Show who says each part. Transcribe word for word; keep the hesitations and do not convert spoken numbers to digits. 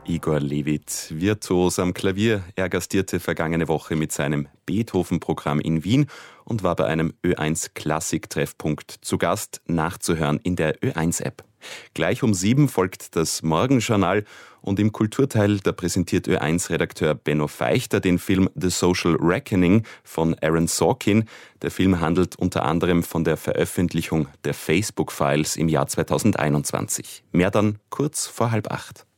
Speaker 1: Igor Levit, virtuos am Klavier. Er gastierte vergangene Woche mit seinem Beethoven-Programm in Wien und war bei einem Ö eins Klassik-Treffpunkt zu Gast, nachzuhören in der Ö eins App. Gleich um sieben folgt das Morgenjournal und im Kulturteil, da präsentiert Ö eins Redakteur Benno Feichter den Film The Social Reckoning von Aaron Sorkin. Der Film handelt unter anderem von der Veröffentlichung der Facebook-Files im Jahr zweitausendeinundzwanzig. Mehr dann kurz vor halb acht.